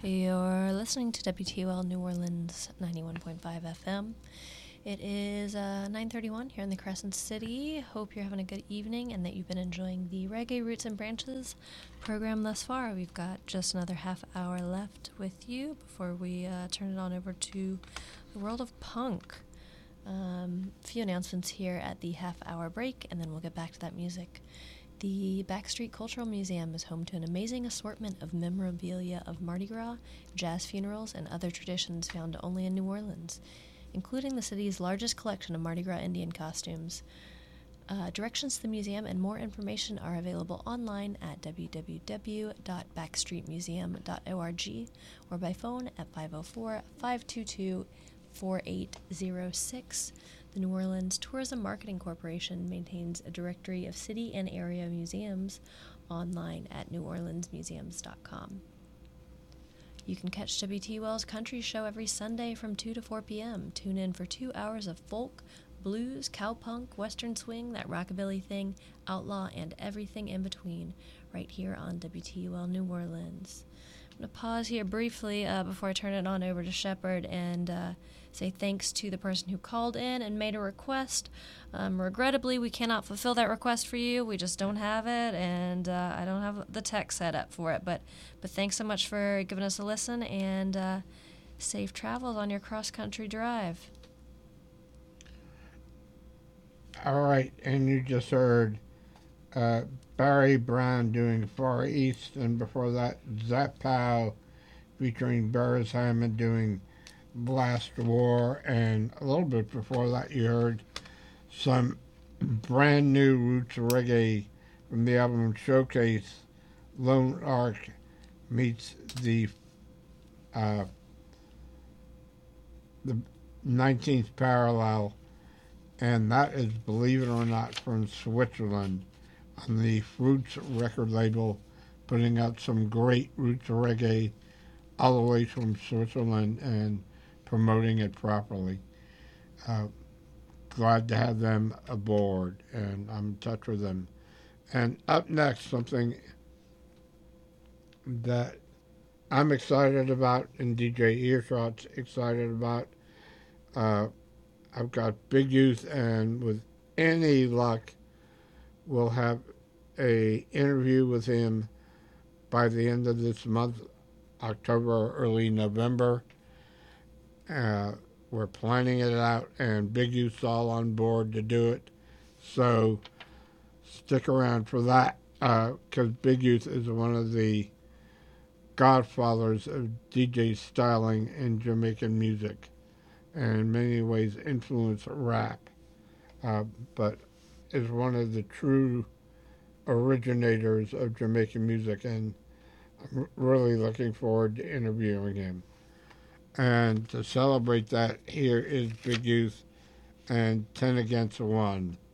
You're listening to WTOL New Orleans 91.5 FM. It is 9:31 here in the Crescent City. Hope you're having a good evening and that you've been enjoying the Reggae Roots and Branches program thus far. We've got just another half hour left with you before we turn it on over to the world of punk. A few announcements here at the half-hour break, and then we'll get back to that music. The Backstreet Cultural Museum is home to an amazing assortment of memorabilia of Mardi Gras, jazz funerals, and other traditions found only in New Orleans, including the city's largest collection of Mardi Gras Indian costumes. Directions to the museum and more information are available online at www.backstreetmuseum.org or by phone at 504-522-4806. The New Orleans Tourism Marketing Corporation maintains a directory of city and area museums online at neworleansmuseums.com. You can catch WTOL's Country Show every Sunday from 2 to 4 p.m. Tune in for 2 hours of folk, blues, cowpunk, western swing, that rockabilly thing, outlaw, and everything in between, right here on WTOL New Orleans. I'm going to pause here briefly before I turn it on over to Shepard and say thanks to the person who called in and made a request. Regrettably, we cannot fulfill that request for you. We just don't have it, and I don't have the tech set up for it. But thanks so much for giving us a listen, and safe travels on your cross-country drive. All right, and you just heard Barry Brown doing Far East, and before that, Zap Pow featuring Burris Hammond doing Blast War, and a little bit before that you heard some brand new roots reggae from the album Showcase. Lone Ark meets the 19th Parallel, and that is, believe it or not, from Switzerland on the Fruits record label, putting out some great roots reggae all the way from Switzerland and promoting it properly. Glad to have them aboard, and I'm in touch with them. And up next, something that I'm excited about and DJ Earshot's excited about. I've got Big Youth, and with any luck, we'll have a interview with him by the end of this month, October or early November. We're planning it out, and Big Youth's all on board to do it. So stick around for that, because Big Youth is one of the godfathers of DJ styling in Jamaican music, and in many ways influenced rap, but is one of the true originators of Jamaican music, and I'm really looking forward to interviewing him. And to celebrate that, here is Big Youth and 10 Against 1.